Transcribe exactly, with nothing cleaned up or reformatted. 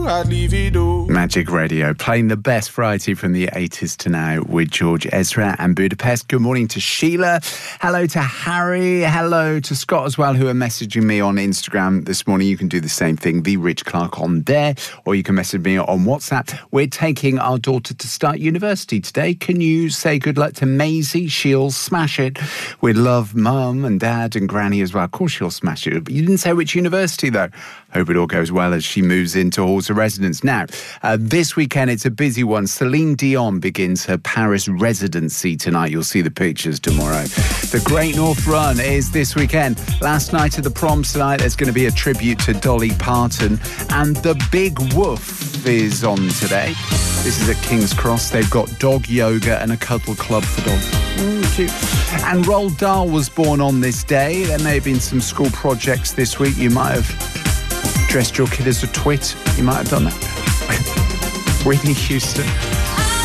do, I'd leave it all. Magic Radio, playing the best variety from the eighties to now with George Ezra and Budapest. Good morning to Sheila. Hello to Harry. Hello to Scott as well, who are messaging me on Instagram this morning. You can do the same thing, The Rich Clark on there, or you can message me on WhatsApp. We're taking our daughter to start university today. Can you say good luck to Maisie? She'll smash it. We'd love Mum and Dad and Granny as well. Of course she'll smash it. But you didn't say which university, though. Hope it all goes well as she moves into halls of residence. Now, uh, this weekend, it's a busy one. Celine Dion begins her Paris residency tonight. You'll see the pictures tomorrow. The Great North Run is this weekend. Last night at the Proms tonight, there's going to be a tribute to Dolly Parton. And the Big Woof is on today. This is at King's Cross. They've got dog yoga and a cuddle club for dogs. Mm, cute. And Roald Dahl was born on this day. There may have been some school projects this week. You might have dressed your kid as a twit. You might have done that. Whitney Houston.